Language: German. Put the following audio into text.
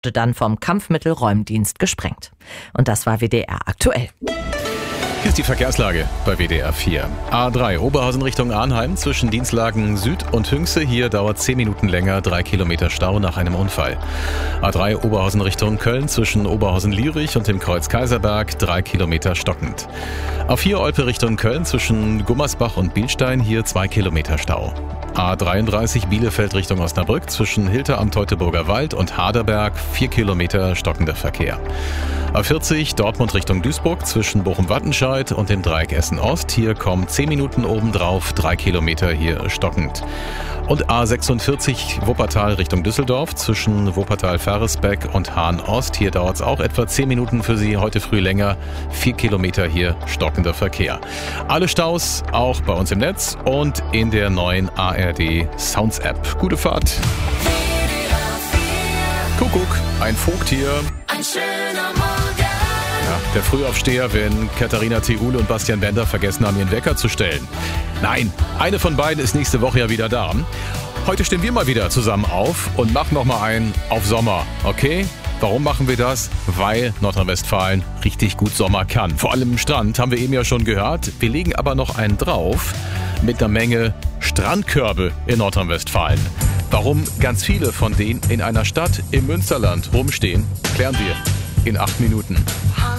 dann vom Kampfmittelräumdienst gesprengt. Und das war WDR aktuell. Hier ist die Verkehrslage bei WDR 4. A3 Oberhausen Richtung Arnheim zwischen Dienstlagen Süd und Hünxe. Hier dauert 10 Minuten länger, 3 Kilometer Stau nach einem Unfall. A3 Oberhausen Richtung Köln zwischen Oberhausen-Lierich und dem Kreuz Kaiserberg, 3 Kilometer stockend. A4 Olpe Richtung Köln zwischen Gummersbach und Bielstein, hier 2 Kilometer Stau. A33 Bielefeld Richtung Osnabrück zwischen Hilter am Teutoburger Wald und Haderberg, 4 Kilometer stockender Verkehr. A40 Dortmund Richtung Duisburg zwischen Bochum-Wattenscheid und dem Dreieck Essen-Ost. Hier kommen 10 Minuten obendrauf, 3 Kilometer hier stockend. Und A46 Wuppertal Richtung Düsseldorf zwischen Wuppertal-Faresbeck und Hahn-Ost. Hier dauert es auch etwa 10 Minuten für Sie, heute früh länger. 4 Kilometer hier stockender Verkehr. Alle Staus auch bei uns im Netz und in der neuen ARD Sounds App. Gute Fahrt. Kuckuck, ein Vogtier. Ein schöner Morgen. Ja, der Frühaufsteher, wenn Katharina Theule und Bastian Bender vergessen haben, ihren Wecker zu stellen. Nein, eine von beiden ist nächste Woche ja wieder da. Heute stehen wir mal wieder zusammen auf und machen nochmal einen auf Sommer, okay? Warum machen wir das? Weil Nordrhein-Westfalen richtig gut Sommer kann. Vor allem im Strand, haben wir eben ja schon gehört. Wir legen aber noch einen drauf mit einer Menge Strandkörbe in Nordrhein-Westfalen. Warum ganz viele von denen in einer Stadt im Münsterland rumstehen, klären wir in 8 Minuten.